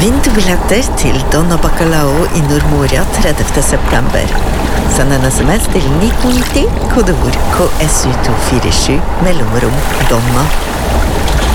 Vinn to billetter til Donna Bacalao i Nordmoria 30. september. Send en SMS til 1990, kodeord KSU247, mellomrom Donna.